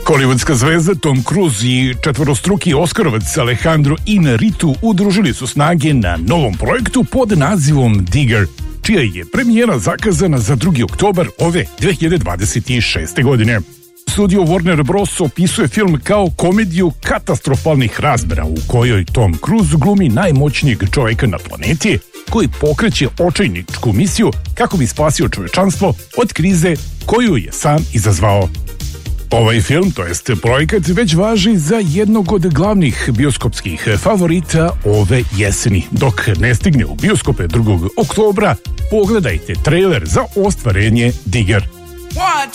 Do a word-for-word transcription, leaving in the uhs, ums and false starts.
Hollywoodska zvezda Tom Cruise i četvorostruki Oskarovac Alejandro Inarritu udružili su snage na novom projektu pod nazivom Digger, čija je premijera zakazana za drugi oktobar ove dve hiljade dvadeset šeste. godine. Studio Warner Bros. Opisuje film kao komediju katastrofalnih razmera u kojoj Tom Cruise glumi najmoćnijeg čoveka na planeti koji pokreće očajničku misiju kako bi spasio čovečanstvo od krize koju je sam izazvao. Ovaj film, to jest projekat, već važi za jednog od glavnih bioskopskih favorita ove jeseni. Dok ne stigne u bioskope drugog oktobra, pogledajte trailer za ostvarenje Digger. One,